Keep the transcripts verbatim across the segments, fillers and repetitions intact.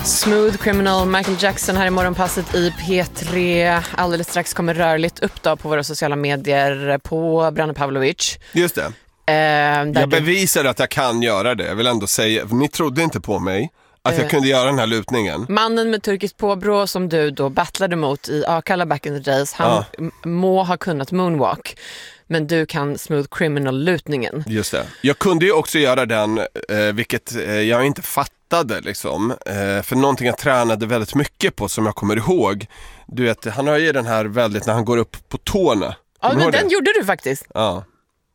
Smooth Criminal, Michael Jackson här i morgonpasset i P tre. Alldeles strax kommer rörligt upp då på våra sociala medier på Branne Pavlovic. Just det. Eh, jag bevisar att jag kan göra det. Jag vill ändå säga, ni trodde inte på mig att jag eh, kunde göra den här lutningen. Mannen med turkiskt påbrå som du då battlade mot i Akalla back in the days, han ja. m- må ha kunnat moonwalk. Men du kan Smooth Criminal-lutningen. Just det. Jag kunde ju också göra den, eh, vilket eh, jag inte fattade liksom. Eh, för någonting jag tränade väldigt mycket på som jag kommer ihåg. Du vet, han har ju den här väldigt när han går upp på tårna. Ja, men den det? gjorde du faktiskt. Ja.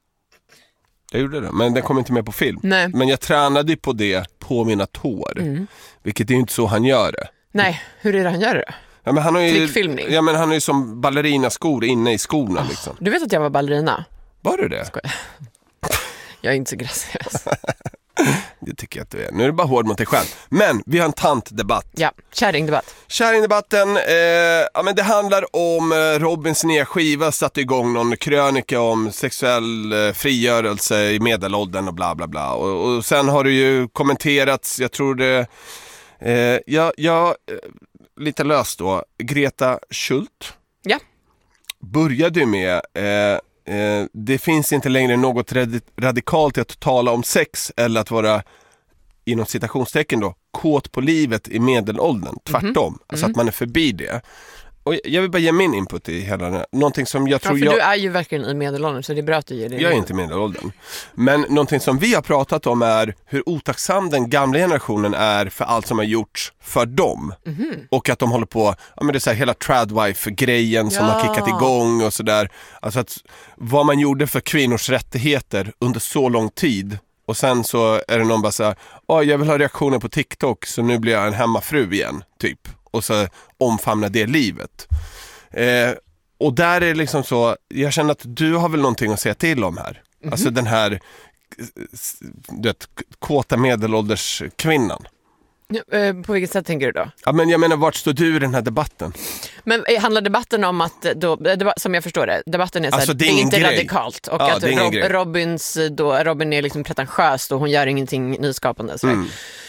Jag gjorde det, men den kom inte med på film. Nej. Men jag tränade på det på mina tår. Mm. Vilket är ju inte så han gör det. Nej, hur är det han gör det? Ja, men han har ju, Trickfilmning. Ja, men han är ju som ballerinaskor inne i skorna oh, liksom. Du vet att jag var ballerina? Var du det? Skojar. Jag är inte så graciös. Det tycker jag att du är. Nu är det bara hård mot dig själv. Men vi har en tantdebatt. Ja, kärringdebatt. Kärringdebatten, eh, ja, men det handlar om eh, Robins nya skiva satte igång någon krönika om sexuell eh, frigörelse i medelåldern och bla bla bla. Och, och sen har det ju kommenterats, jag tror det, eh, ja, ja, lite löst då, Greta Schult. Ja. Började med eh, Eh, det finns inte längre något rad- radikalt att tala om sex eller att vara inom citationstecken då kåt på livet i medelåldern. Tvärtom. Mm-hmm. Alltså mm. att man är förbi det. Och jag vill bara ge min input i hela den här. Någonting som jag tror ja, för jag... du är ju verkligen i medelåldern så det är bra att du ger det. Jag är inte i medelåldern. Men någonting som vi har pratat om är hur otacksam den gamla generationen är för allt som har gjorts för dem. Mm-hmm. Och att de håller på, ja men det är så här hela tradwife-grejen som ja. har kickat igång och sådär. Alltså att vad man gjorde för kvinnors rättigheter under så lång tid. Och sen så är det någon bara så här, åh jag vill ha reaktioner på TikTok så nu blir jag en hemmafru igen, typ. Och så omfamna det livet. Eh, och där är det liksom så, jag känner att du har väl någonting att säga till om här. Mm-hmm. Alltså den här du vet, kåta medelålders kvinnan. Ja, eh, på vilket sätt tänker du då? Ja, men jag menar, vart står du i den här debatten? Men handlar debatten om att, då, det, som jag förstår det, debatten är så alltså, här, det är, det är inte grej. radikalt. Och ja, att Rob, Robins, då, Robin är liksom pretentiös och hon gör ingenting nyskapande. Så. Mm.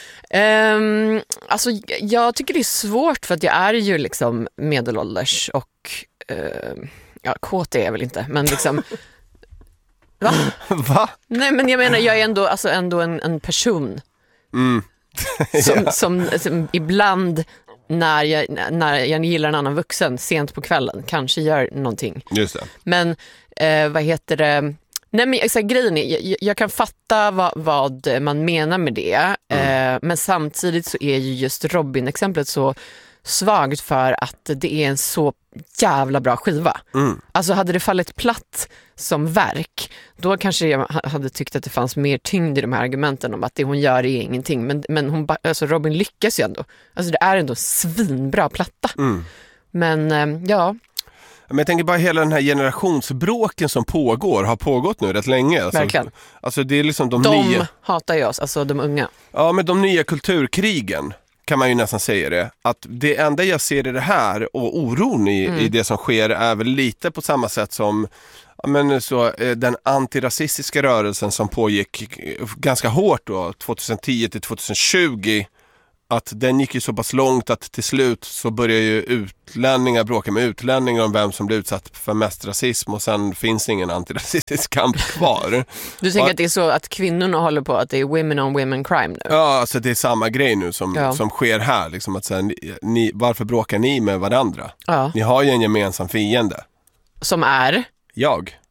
Um, alltså jag tycker det är svårt för att jag är ju liksom medelålders och uh, ja, kåt är jag väl inte, men liksom va? Va? Nej, men jag menar jag är ändå, alltså ändå en, en person mm. som, ja. som, som ibland när jag, när jag gillar en annan vuxen sent på kvällen kanske gör någonting. Just det. Men uh, vad heter det? Nej, men exakt, grejen är, jag, jag kan fatta vad, vad man menar med det, mm. eh, men samtidigt så är ju just Robin-exemplet så svagt för att det är en så jävla bra skiva. Mm. Alltså hade det fallit platt som verk, då kanske jag hade tyckt att det fanns mer tyngd i de här argumenten om att det hon gör är ingenting. Men, men hon, alltså Robin lyckas ju ändå. Alltså det är ändå svinbra platta. Mm. Men eh, ja... Men jag tänker bara hela den här generationsbråken som pågår, har pågått nu rätt länge. Alltså, verkligen. Alltså det är liksom de, de nya... hatar ju oss, alltså de unga. Ja, men de nya kulturkrigen kan man ju nästan säga det. Att det enda jag ser i det här och oron i, mm. i det som sker är väl lite på samma sätt som ja, men så, den antirasistiska rörelsen som pågick ganska hårt då, tjugohundratio till tjugotjugo. Att den gick ju så pass långt att till slut så börjar ju utlänningar bråka med utlänningar om vem som blir utsatt för mest rasism och sen finns ingen antirasistisk kamp kvar. Du tänker och, att det är så att kvinnorna håller på att det är women on women crime nu? Ja, alltså det är samma grej nu som, ja. som sker här. Liksom att säga, ni, varför bråkar ni med varandra? Ja. Ni har ju en gemensam fiende. Som är? Jag.